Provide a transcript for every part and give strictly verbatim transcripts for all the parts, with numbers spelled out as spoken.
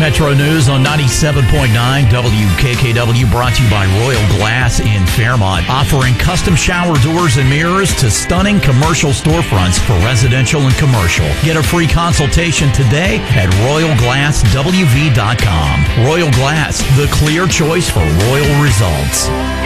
Metro News on ninety-seven point nine W K K W, brought to you by Royal Glass in Fairmont, offering custom shower doors and mirrors to stunning commercial storefronts for residential and commercial. Get a free consultation today at royal glass w v dot com. Royal Glass, the clear choice for royal results.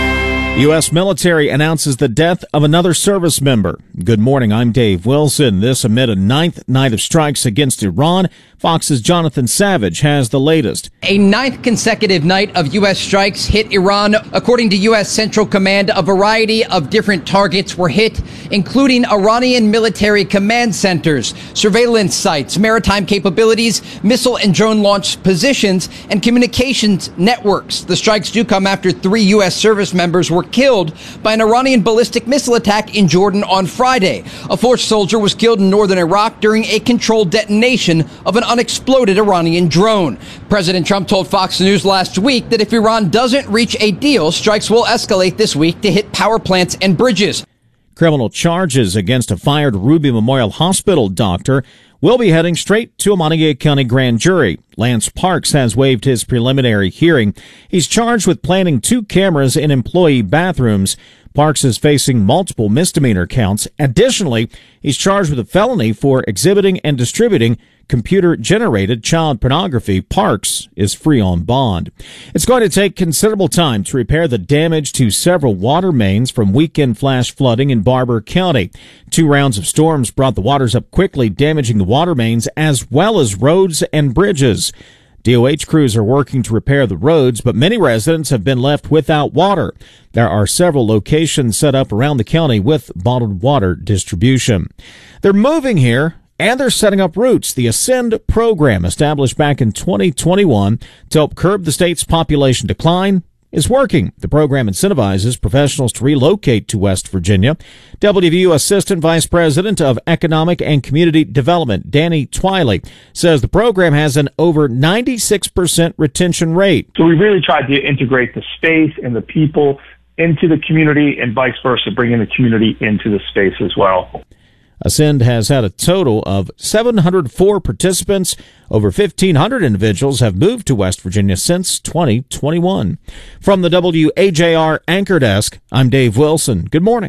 U S military announces the death of another service member. Good morning, I'm Dave Wilson. This amid a ninth night of strikes against Iran. Fox's Jonathan Savage has the latest. A ninth consecutive night of U S strikes hit Iran. According to U S Central Command, a variety of different targets were hit, including Iranian military command centers, surveillance sites, maritime capabilities, missile and drone launch positions, and communications networks. The strikes do come after three U S service members were killed by an Iranian ballistic missile attack in Jordan on Friday. A fourth soldier was killed in northern Iraq during a controlled detonation of an unexploded Iranian drone. President Trump told Fox News last week that if Iran doesn't reach a deal, strikes will escalate this week to hit power plants and bridges. Criminal charges against a fired Ruby Memorial Hospital doctor will be heading straight to a Montague County grand jury. Lance Parks has waived his preliminary hearing. He's charged with planting two cameras in employee bathrooms. Parks is facing multiple misdemeanor counts. Additionally, he's charged with a felony for exhibiting and distributing computer-generated child pornography. Parks is free on bond. It's going to take considerable time to repair the damage to several water mains from weekend flash flooding in Barber County. Two rounds of storms brought the waters up quickly, damaging the water mains as well as roads and bridges. D O H crews are working to repair the roads, but many residents have been left without water. There are several locations set up around the county with bottled water distribution. They're moving here, and they're setting up roots. The Ascend program, established back in twenty twenty-one to help curb the state's population decline, is working. The program incentivizes professionals to relocate to West Virginia. W V U Assistant Vice President of Economic and Community Development, Danny Twiley, says the program has an over ninety-six percent retention rate. So we really tried to integrate the space and the people into the community and vice versa, bringing the community into the space as well. Ascend has had a total of seven hundred four participants. Over fifteen hundred individuals have moved to West Virginia since twenty twenty-one. From the W A J R Anchor Desk, I'm Dave Wilson. Good morning.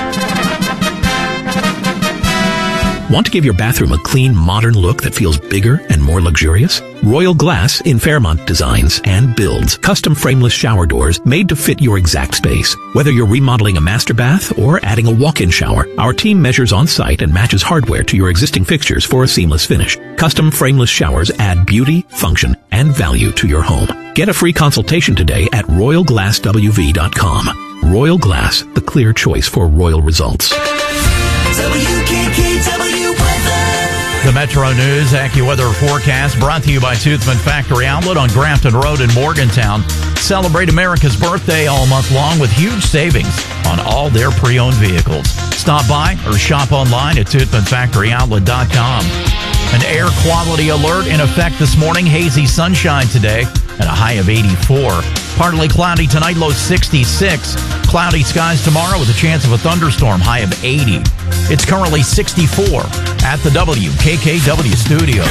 Want to give your bathroom a clean, modern look that feels bigger and more luxurious? Royal Glass in Fairmont designs and builds custom frameless shower doors made to fit your exact space. Whether you're remodeling a master bath or adding a walk-in shower, our team measures on-site and matches hardware to your existing fixtures for a seamless finish. Custom frameless showers add beauty, function, and value to your home. Get a free consultation today at royal glass w v dot com. Royal Glass, the clear choice for royal results. W K K W weather. The Metro News AccuWeather forecast brought to you by Toothman Factory Outlet on Grafton Road in Morgantown. Celebrate America's birthday all month long with huge savings on all their pre-owned vehicles. Stop by or shop online at toothman factory outlet dot com. An air quality alert in effect this morning. Hazy sunshine today and a high of eighty-four. Partly cloudy tonight, low sixty-six. Cloudy skies tomorrow with a chance of a thunderstorm, high of eighty. It's currently sixty-four at the W K K W studio.